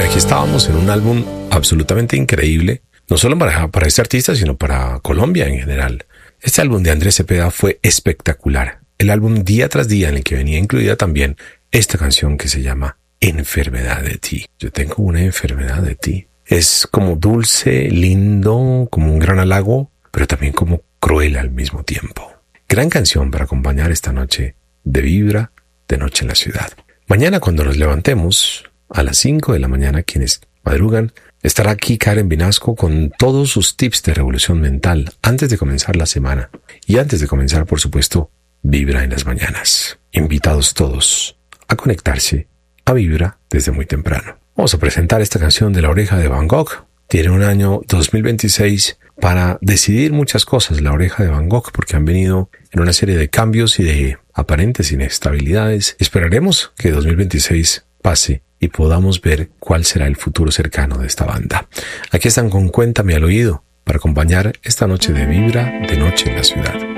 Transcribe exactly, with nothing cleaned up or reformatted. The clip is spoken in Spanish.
aquí estábamos en un álbum absolutamente increíble, no solo para, para este artista, sino para Colombia en general. Este álbum de Andrés Cepeda fue espectacular. El álbum día tras día, en el que venía incluida también esta canción que se llama Enfermedad de ti. Yo tengo una enfermedad de ti. Es como dulce, lindo, como un gran halago, pero también como cruel al mismo tiempo. Gran canción para acompañar esta noche de Vibra, de Noche en la Ciudad. Mañana cuando nos levantemos, a las cinco de la mañana, quienes madrugan, estará aquí Karen Vinasco con todos sus tips de revolución mental antes de comenzar la semana. Y antes de comenzar, por supuesto, Vibra en las mañanas. Invitados todos a conectarse a Vibra desde muy temprano. Vamos a presentar esta canción de La Oreja de Van Gogh. Tiene un año dos mil veintiséis para decidir muchas cosas, La Oreja de Van Gogh, porque han venido en una serie de cambios y de aparentes inestabilidades. Esperaremos que dos mil veintiséis pase y podamos ver cuál será el futuro cercano de esta banda. Aquí están con Cuéntame al oído para acompañar esta noche de Vibra, de Noche en la Ciudad.